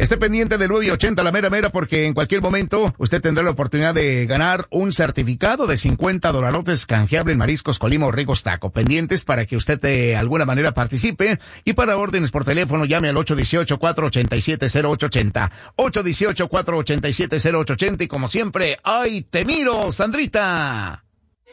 Esté pendiente del 980 la mera mera, porque en cualquier momento usted tendrá la oportunidad de ganar un certificado de $50 canjeable en Mariscos Colima o Rigos Taco. Pendientes para que usted de alguna manera participe, y para órdenes por teléfono llame al 818-487-0880. 818-487-0880, y como siempre, ¡ay, te miro, Sandrita!